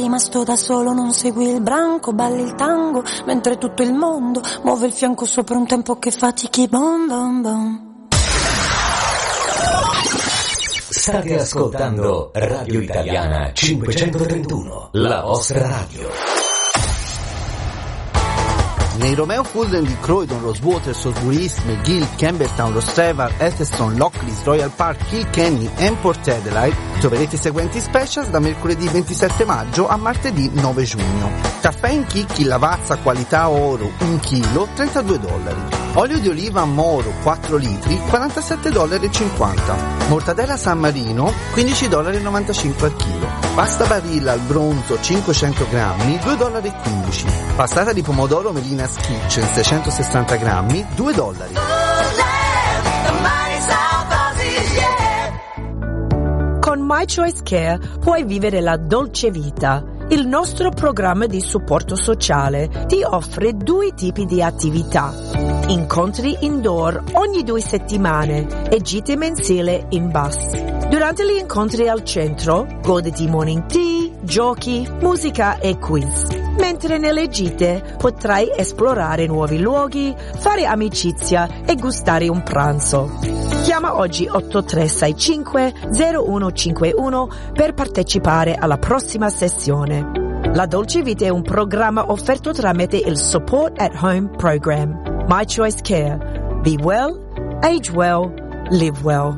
Ma sto da solo, non segui il branco, balli il tango, mentre tutto il mondo muove il fianco sopra un tempo che fatichi. Bom bom bom. State ascoltando Radio Italiana 531, la vostra radio. Nei Romeo Fulden di Croydon, Rosewater, Salisbury East, McGill, Campbelltown, Rostrevor, Eccleston, Lockleys, Royal Park, Kilkenny e Port Adelaide troverete i seguenti specials da mercoledì 27 maggio a martedì 9 giugno. Caffè in chicchi Lavazza qualità oro 1 kg, $32. Olio di oliva Moro 4 litri, $47,50. Mortadella San Marino, $15,95 al chilo. Pasta Barilla al bronzo 500 grammi, $2,15. Passata di pomodoro Melina's Kitchen 660 grammi, $2. Con My Choice Care puoi vivere la dolce vita. Il nostro programma di supporto sociale ti offre 2 tipi di attività. Incontri indoor ogni 2 settimane e gite mensili in bus. Durante gli incontri al centro, goditi morning tea, giochi, musica e quiz. Mentre nelle gite potrai esplorare nuovi luoghi, fare amicizia e gustare un pranzo. Chiama oggi 8365 0151 per partecipare alla prossima sessione. La Dolce Vita è un programma offerto tramite il Support at Home Program. My Choice Care. Be well, age well, live well.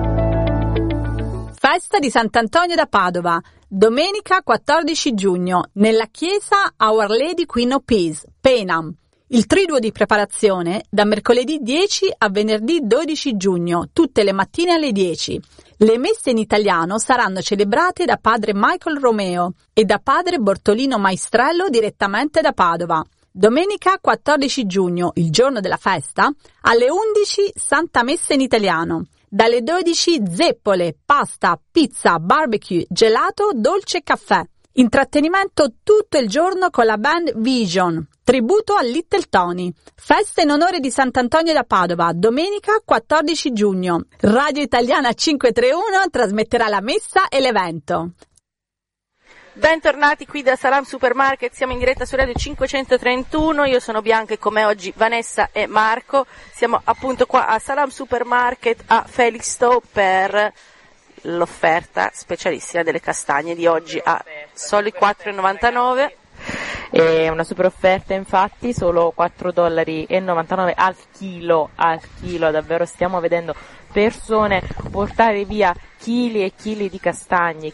Festa di Sant'Antonio da Padova, domenica 14 giugno, nella chiesa Our Lady Queen of Peace, Penam. Il triduo di preparazione da mercoledì 10 a venerdì 12 giugno, tutte le mattine alle 10. Le messe in italiano saranno celebrate da padre Michael Romeo e da padre Bortolino Maestrello direttamente da Padova. Domenica 14 giugno, il giorno della festa, alle 11 Santa Messa in italiano. Dalle 12 zeppole, pasta, pizza, barbecue, gelato, dolce e caffè. Intrattenimento tutto il giorno con la band Vision. Tributo a Little Tony. Festa in onore di Sant'Antonio da Padova, domenica 14 giugno. Radio Italiana 531 trasmetterà la messa e l'evento. Bentornati qui da Salam Supermarket, siamo in diretta su Radio 531, io sono Bianca e con me oggi Vanessa e Marco, siamo appunto qua a Salam Supermarket a Felixstowe per l'offerta specialissima delle castagne di oggi a soli $4,99. È una super offerta, infatti, solo $4,99 al chilo, davvero stiamo vedendo persone portare via chili e chili di castagne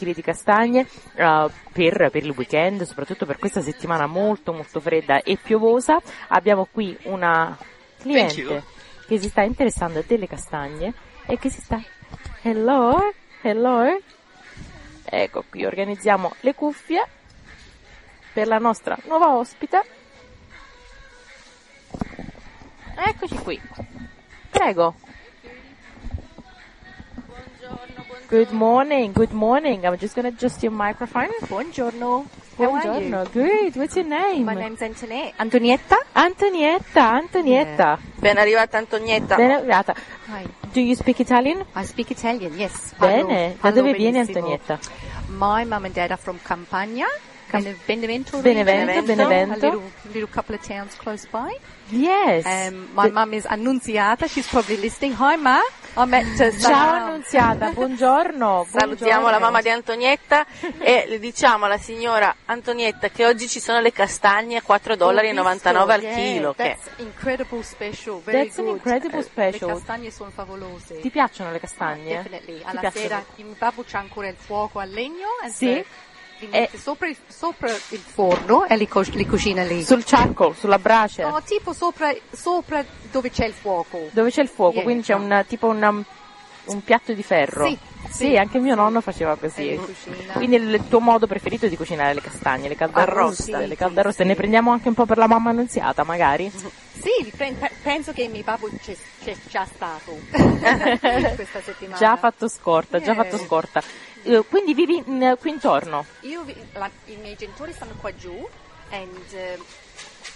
per il weekend, soprattutto per questa settimana molto molto fredda e piovosa. Abbiamo qui una cliente che si sta interessando delle castagne e che si sta... Hello? Ecco qui, organizziamo le cuffie per la nostra nuova ospite. Eccoci qui. Prego. Good morning. I'm just going to adjust your microphone. Buongiorno. How are you? Good. What's your name? My name's Antoinette. Antonietta. Yeah. Ben arrivata Antonietta. Ben arrivata. Hi. Do you speak Italian? I speak Italian, yes. Bene. Da dove vieni, Antonietta? My mum and dad are from Campania. Benevento. Benevento. A little couple of towns close by. Yes. My mum is Annunziata. She's probably listening. Hi, Ma. I met Ciao Annunziata, buongiorno. Salutiamo la mamma di Antonietta e le diciamo alla signora Antonietta che oggi ci sono le castagne a $4,99 al chilo. That's incredible special. That's an incredible special. Le castagne sono favolose. Ti piacciono le castagne? Definitely. Alla sera il babbo c'ha ancora il fuoco a legno. Sì. Li mette sopra il forno e li cucina lì. Sul charcoal, sulla brace? No, tipo sopra dove c'è il fuoco. Dove c'è il fuoco, quindi c'è un piatto di ferro. Sì, anche mio nonno faceva così. Quindi il tuo modo preferito di cucinare le castagne, le caldaroste. Ne prendiamo anche un po' per la mamma Annunziata, magari? Sì, penso che mio babbo c'è già stato questa settimana. Già fatto scorta. Quindi vivi qui intorno? I miei genitori stanno qua giù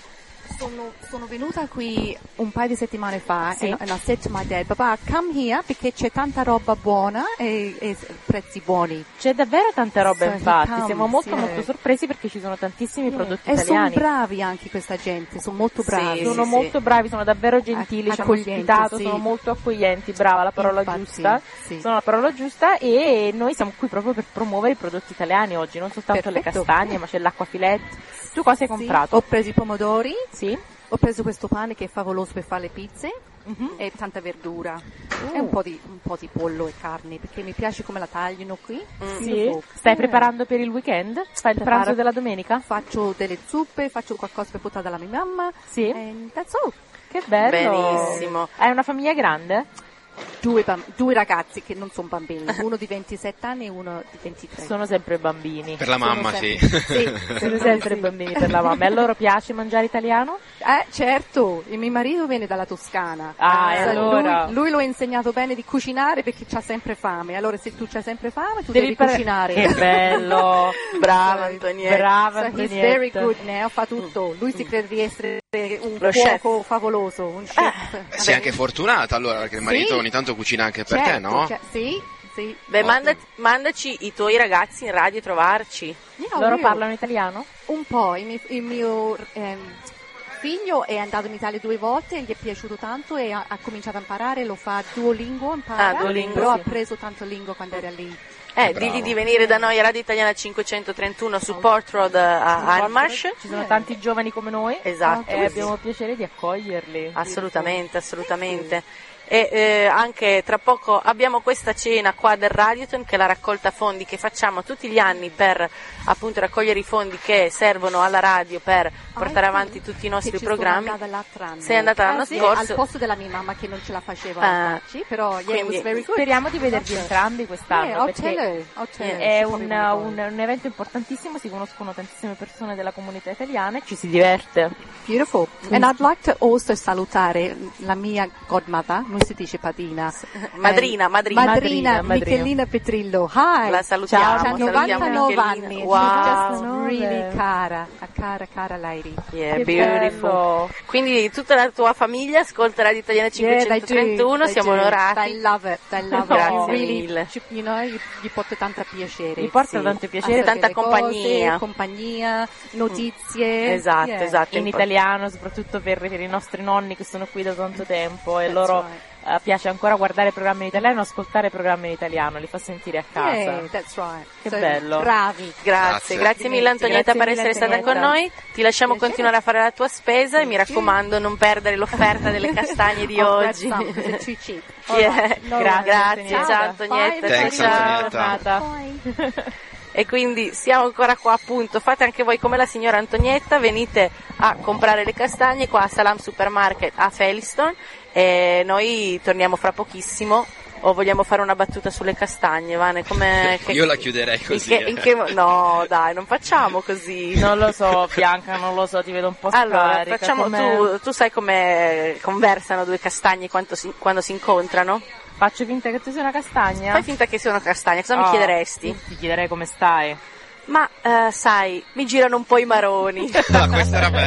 Sono venuta qui un paio di settimane fa e ho detto my dad, papà, come here perché c'è tanta roba buona e prezzi buoni. C'è davvero tanta roba, infatti, siamo molto sorpresi perché ci sono tantissimi prodotti italiani. E sono bravi anche questa gente, sono molto bravi. Sono molto bravi, sono davvero gentili, ci hanno ospitato, sono molto accoglienti, brava, la parola giusta. Sono la parola giusta e noi siamo qui proprio per promuovere i prodotti italiani oggi, non soltanto le castagne, ma c'è l'acqua filette. Tu cosa hai comprato? Ho preso i pomodori, Ho preso questo pane che è favoloso per fare le pizze e tanta verdura e un po' di pollo e carne perché mi piace come la tagliano qui. Stai preparando per il weekend? Fai il pranzo della domenica? Faccio delle zuppe, faccio qualcosa per portare dalla mia mamma. And that's all. Che bello! Benissimo. Hai una famiglia grande? Due ragazzi che non sono bambini, uno di 27 anni e uno di 23. Sono sempre bambini. Per la mamma, Sono sempre bambini per la mamma. E a loro piace mangiare italiano? Certo, il mio marito viene dalla Toscana. E allora? Lui lo ha insegnato bene di cucinare perché c'ha sempre fame. Allora se tu c'hai sempre fame, tu devi cucinare. Che bello! Brava Antonietta. He's very good now, fa tutto. Lui si crede di essere un cuoco favoloso, un chef. Sei anche fortunata allora, perché il marito ogni tanto cucina anche per te, no? Sì. Beh, mandaci i tuoi ragazzi in radio a trovarci. Loro parlano italiano? Un po', il mio figlio è andato in Italia 2 volte e gli è piaciuto tanto e ha cominciato a imparare, lo fa Duolingo, però ha preso tanto lingua quando era lì. Digli di venire da noi a Radio Italiana 531 su Port Road a Almarsh. Ci sono tanti giovani come noi. Esatto. E abbiamo piacere di accoglierli. Assolutamente. E anche tra poco abbiamo questa cena qua del Radioton, che è la raccolta fondi che facciamo tutti gli anni per appunto raccogliere i fondi che servono alla radio per portare avanti tutti i nostri programmi. Sei andata l'anno scorso al posto della mia mamma che non ce la faceva a farci, però quindi speriamo di vedervi entrambi quest'anno perché è un evento importantissimo, si conoscono tantissime persone della comunità italiana e ci si diverte. Beautiful. And I'd like to also salutare la mia godmother, non si dice padrina, madrina Michelina Petrillo. Hi. La salutiamo. Ha 99 anni. Wow. She's just really cara lady. Yeah, beautiful. Quindi tutta la tua famiglia ascolta Radio Italiana 531, siamo onorati. I love it. Grazie mille. Gli porta tanto piacere. Gli porta tanto piacere, tanta compagnia, notizie. Esatto. In italiano, soprattutto per i nostri nonni che sono qui da tanto tempo e loro piace ancora guardare programmi in italiano, ascoltare programmi in italiano, li fa sentire a casa. That's right. Che bello. Bravi. Grazie mille Antonietta per essere stata con noi. Ti lasciamo continuare a fare la tua spesa e mi raccomando non perdere l'offerta delle castagne di oggi. Grazie. Ciao Antonietta. Ciao. E quindi siamo ancora qua appunto, fate anche voi come la signora Antonietta, venite a comprare le castagne qua a Salam Supermarket a Felixstowe e noi torniamo fra pochissimo. O vogliamo fare una battuta sulle castagne, Vane? Io la chiuderei così. No, dai, non facciamo così. Non lo so, Bianca, ti vedo un po' scarica. Allora, facciamo, tu sai come conversano due castagne quando si incontrano? Faccio finta che tu sia una castagna? Fai finta che sia una castagna, cosa mi chiederesti? Ti chiederei come stai. Ma sai, mi girano un po' i maroni. Questa era bella.